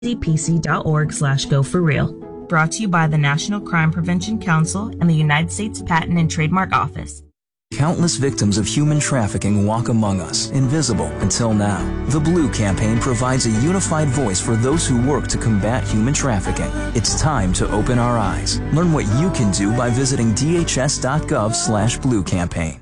cpc.org/go4real. Brought to you by the National Crime Prevention Council and the United States Patent and Trademark Office. Countless victims of human trafficking walk among us, invisible until now. The Blue Campaign provides a unified voice for those who work to combat human trafficking. It's time to open our eyes. Learn what you can do by visiting dhs.gov/Blue Campaign.